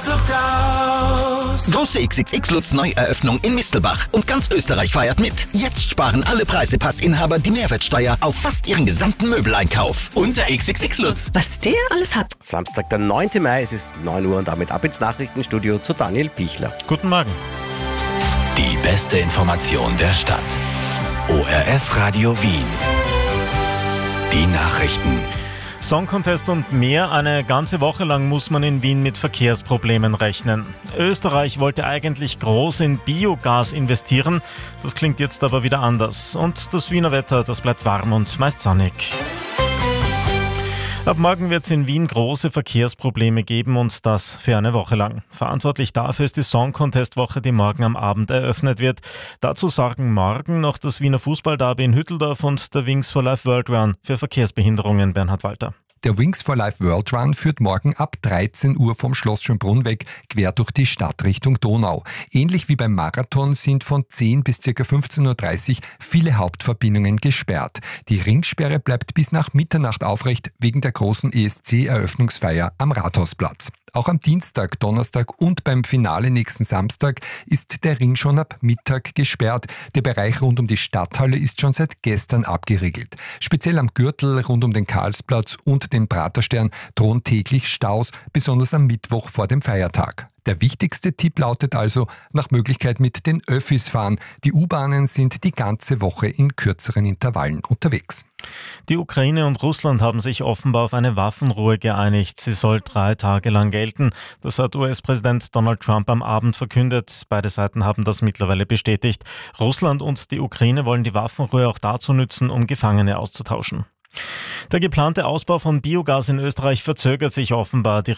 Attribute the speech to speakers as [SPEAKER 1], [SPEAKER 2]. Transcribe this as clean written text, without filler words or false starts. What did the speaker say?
[SPEAKER 1] bevorzugt aus.
[SPEAKER 2] Große XXX-Lutz Neueröffnung in Mistelbach und ganz Österreich feiert mit. Jetzt sparen alle Preisepassinhaber die Mehrwertsteuer auf fast ihren gesamten Möbeleinkauf.
[SPEAKER 1] Unser XXX-Lutz.
[SPEAKER 3] Was der alles hat.
[SPEAKER 4] Samstag, der 9. Mai, es ist 9 Uhr und damit ab ins Nachrichtenstudio zu Daniel Pichler.
[SPEAKER 5] Guten Morgen.
[SPEAKER 1] Die beste Information der Stadt. ORF Radio Wien. Die Nachrichten.
[SPEAKER 5] Song Contest und mehr. Eine ganze Woche lang muss man in Wien mit Verkehrsproblemen rechnen. Österreich wollte eigentlich groß in Biogas investieren. Das klingt jetzt aber wieder anders. Und das Wiener Wetter, das bleibt warm und meist sonnig. Ab morgen wird es in Wien große Verkehrsprobleme geben und das für eine Woche lang. Verantwortlich dafür ist die Song Contest Woche, die morgen am Abend eröffnet wird. Dazu sorgen morgen noch das Wiener Fußballderby in Hütteldorf und der Wings for Life World Run für Verkehrsbehinderungen. Bernhard Walter.
[SPEAKER 6] Der Wings for Life World Run führt morgen ab 13 Uhr vom Schloss Schönbrunn weg, quer durch die Stadt Richtung Donau. Ähnlich wie beim Marathon sind von 10 bis ca. 15.30 Uhr viele Hauptverbindungen gesperrt. Die Ringsperre bleibt bis nach Mitternacht aufrecht wegen der großen ESC-Eröffnungsfeier am Rathausplatz. Auch am Dienstag, Donnerstag und beim Finale nächsten Samstag ist der Ring schon ab Mittag gesperrt. Der Bereich rund um die Stadthalle ist schon seit gestern abgeriegelt. Speziell am Gürtel rund um den Karlsplatz und den Praterstern drohen täglich Staus, besonders am Mittwoch vor dem Feiertag. Der wichtigste Tipp lautet also, nach Möglichkeit mit den Öffis fahren. Die U-Bahnen sind die ganze Woche in kürzeren Intervallen unterwegs.
[SPEAKER 5] Die Ukraine und Russland haben sich offenbar auf eine Waffenruhe geeinigt. Sie soll 3 Tage lang gelten. Das hat US-Präsident Donald Trump am Abend verkündet. Beide Seiten haben das mittlerweile bestätigt. Russland und die Ukraine wollen die Waffenruhe auch dazu nützen, um Gefangene auszutauschen. Der geplante Ausbau von Biogas in Österreich verzögert sich offenbar. Die